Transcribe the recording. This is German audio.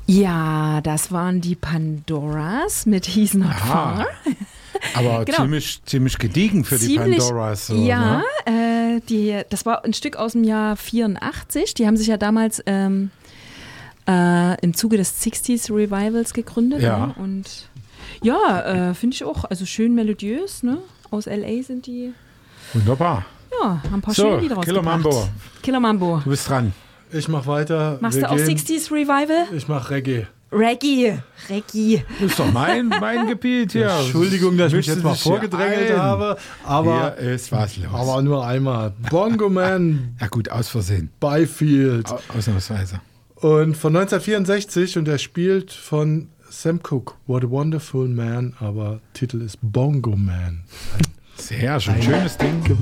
Ja, das waren die Pandoras mit He's Not Far. Aber Genau. ziemlich gediegen für die Pandoras. So, ja, ne? das war ein Stück aus dem Jahr 84. Die haben sich ja damals im Zuge des 60s Revivals gegründet. Ja. Ne? Und ja, finde ich auch, also schön melodiös. Ne? Aus L.A. sind die. Wunderbar. Ja, haben ein paar So, schöne Lieder Killer rausgebracht. Mambo. Killer Mambo. Du bist dran. Ich mach weiter. Machst du auch 60s Revival? Ich mach Reggae. Reggae. Das ist doch mein Gebiet hier. Entschuldigung, dass ich mich Mischst jetzt du mal dich hier vorgedrängelt ein? habe, aber, Hier ist was los. aber nur einmal. Bongo Man, Ja gut, aus Versehen. Byfield. Ausnahmsweise. Und von 1964 und er spielt von Sam Cooke. What a Wonderful Man, aber Titel ist Bongo Man. Sehr schön. Schönes Ding.